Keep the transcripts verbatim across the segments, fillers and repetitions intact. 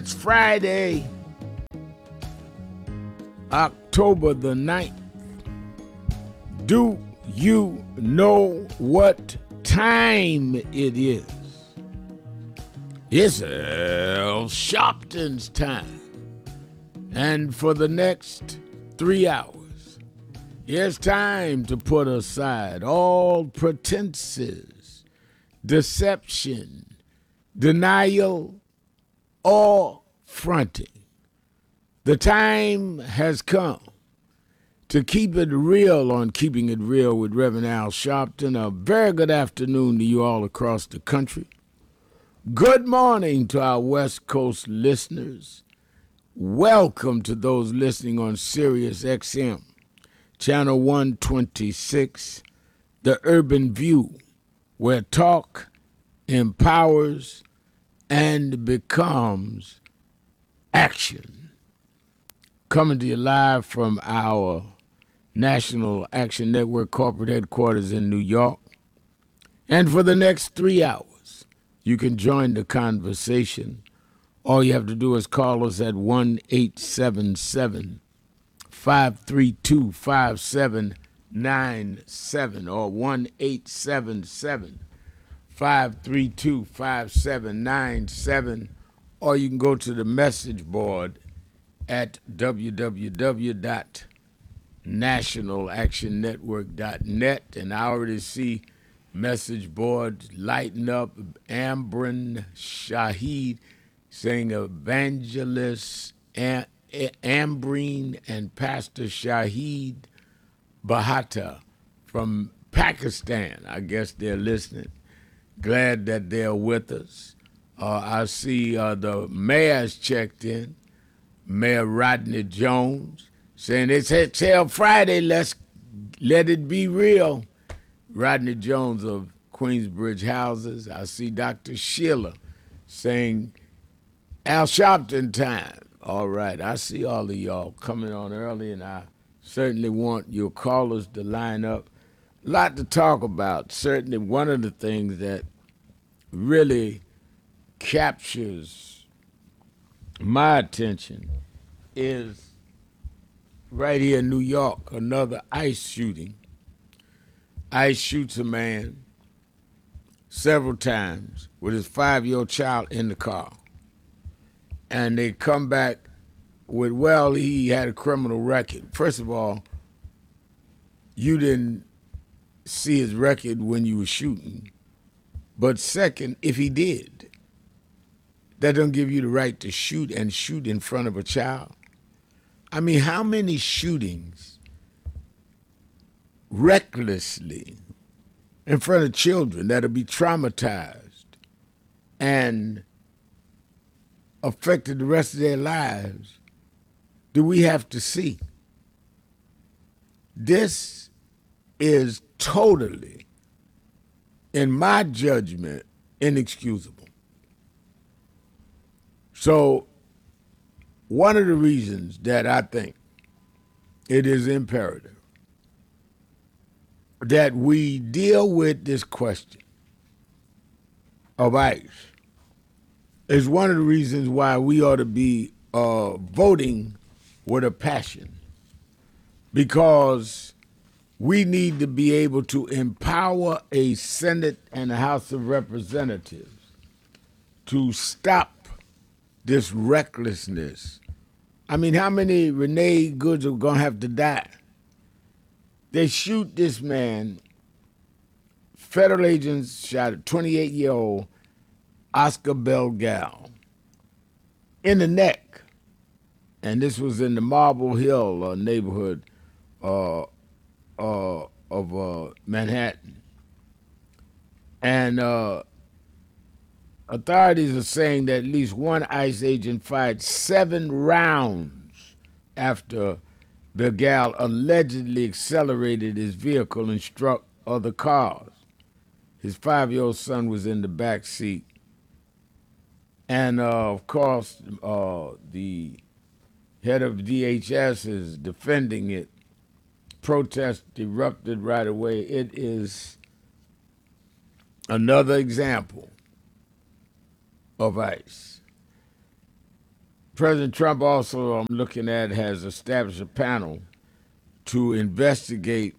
It's Friday, October the ninth. Do you know what time it is? It's Al Sharpton's time. And for the next three hours, it's time to put aside all pretenses, deception, denial, or fronting. The time has come to keep it real on Keeping It Real with Reverend Al Sharpton. A very good afternoon to you all across the country. Good morning to our West Coast listeners. Welcome to those listening on Sirius X M, Channel one twenty-six, The Urban View, where talk empowers and becomes action. Coming to you live from our National Action Network corporate headquarters in New York. And for the next three hours, you can join the conversation. All you have to do is call us at one eight seven seven, five three two, five seven nine seven or one eight seven seven, five three two, five seven nine seven, or you can go to the message board at w w w dot national action network dot net, and I already see message board lighting up. Ambrin Shahid saying Evangelist Am- Ambreen and Pastor Shahid Bahata from Pakistan. I guess they're listening. Glad that they're with us. Uh, I see uh, the mayor's checked in, Mayor Rodney Jones, saying it's Hell Friday, let's let it be real. Rodney Jones of Queensbridge Houses. I see Doctor Sheila saying Al Sharpton time. All right, I see all of y'all coming on early, and I certainly want your callers to line up. A lot to talk about. Certainly one of the things that really captures my attention is right here in New York, another ICE shooting. ICE shoots a man several times with his five-year-old child in the car. And they come back with, well, he had a criminal record. First of all, you didn't see his record when you were shooting. But second, if he did, that doesn't give you the right to shoot and shoot in front of a child. I mean, how many shootings recklessly in front of children that'll be traumatized and affected the rest of their lives do we have to see? This is totally, in my judgment, inexcusable. So one of the reasons that I think it is imperative that we deal with this question of ICE is one of the reasons why we ought to be uh, voting with a passion, because we need to be able to empower a Senate and a House of Representatives to stop this recklessness. I mean, how many Renee Goods are going to have to die? They shoot this man. Federal agents shot a twenty-eight-year-old Oscar Belgal in the neck. And this was in the Marble Hill uh, neighborhood uh, uh, of uh, Manhattan. And uh, authorities are saying that at least one ICE agent fired seven rounds after Belgal allegedly accelerated his vehicle and struck other cars. His five-year-old son was in the back seat. And, uh, of course, uh, the head of D H S is defending it. Protest erupted right away. It is another example of ICE. President Trump also, I'm looking at, has established a panel to investigate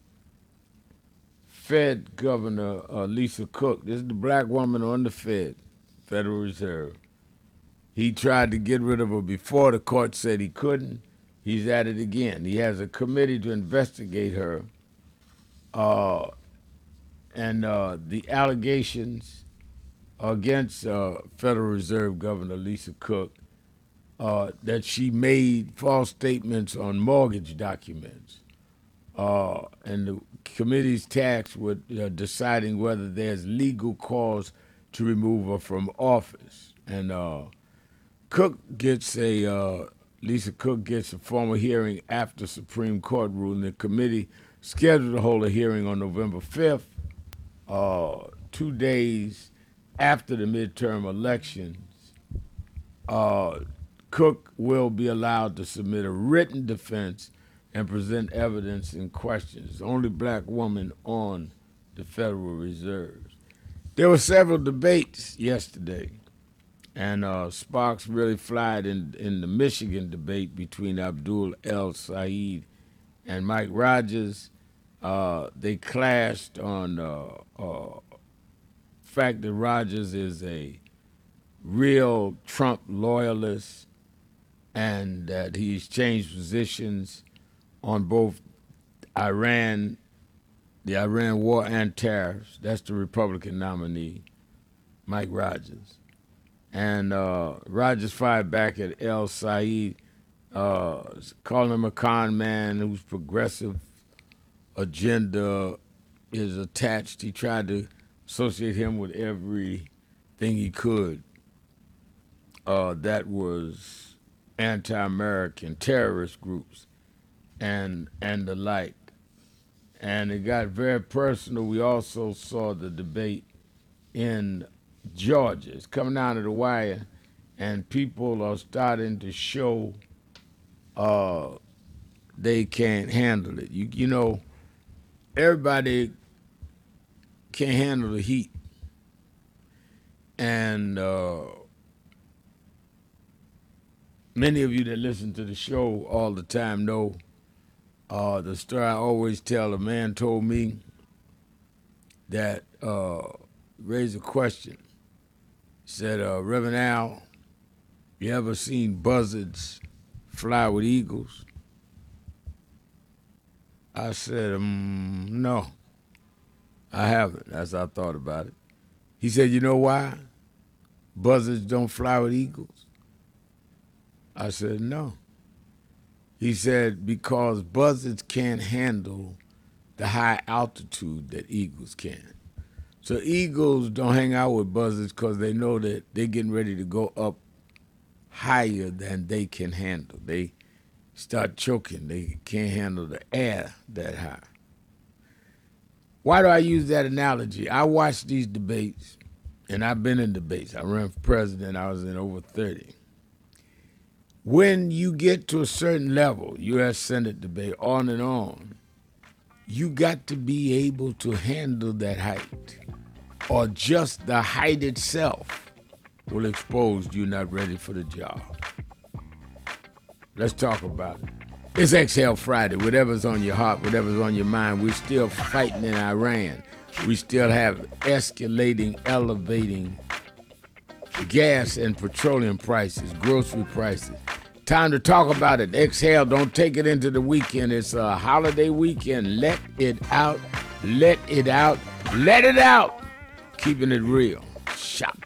Fed Governor uh, Lisa Cook. This is the black woman on the Fed, Federal Reserve. He tried to get rid of her before the court said he couldn't. He's at it again. He has a committee to investigate her uh, and uh, the allegations against uh, Federal Reserve Governor Lisa Cook uh, that she made false statements on mortgage documents. Uh, and the committee's tasked with uh, deciding whether there's legal cause to remove her from office. And uh, Cook gets a, uh, Lisa Cook gets a formal hearing after Supreme Court ruling. The committee scheduled to hold a hearing on November fifth, uh, two days after the midterm elections. Uh, Cook will be allowed to submit a written defense and present evidence in questions. The only black woman on the Federal Reserve. There were several debates yesterday, and uh, sparks really flied in, in the Michigan debate between Abdul El-Sayed and Mike Rogers. Uh, they clashed on the uh, uh, fact that Rogers is a real Trump loyalist and that he's changed positions on both Iran, the Iran war and tariffs. That's the Republican nominee, Mike Rogers. And uh, Rogers fired back at El-Sayed, uh, calling him a con man whose progressive agenda is attached. He tried to associate him with everything he could uh, that was anti-American terrorist groups and and the like. And it got very personal. We also saw the debate in Georgia. It's coming down to the wire, and people are starting to show uh, they can't handle it. You you know, everybody can't handle the heat. And uh, many of you that listen to the show all the time know uh, the story I always tell. A man told me that, uh, raised a question. He said, uh, Reverend Al, you ever seen buzzards fly with eagles? I said, um, no, I haven't, as I thought about it. He said, you know why buzzards don't fly with eagles? I said, no. He said, because buzzards can't handle the high altitude that eagles can. So eagles don't hang out with buzzards because they know that they're getting ready to go up higher than they can handle. They start choking. They can't handle the air that high. Why do I use that analogy? I watch these debates, and I've been in debates. I ran for president. I was in over thirty. When you get to a certain level, U S Senate debate, on and on, you got to be able to handle that height, or just the height itself will expose you not ready for the job. Let's talk about it. It's Exhale Friday. Whatever's on your heart, whatever's on your mind, we're still fighting in Iran. We still have escalating, elevating gas and petroleum prices, grocery prices. Time to talk about it. Exhale, don't take it into the weekend. It's a holiday weekend. Let it out, let it out, let it out. Keeping it real. Shop.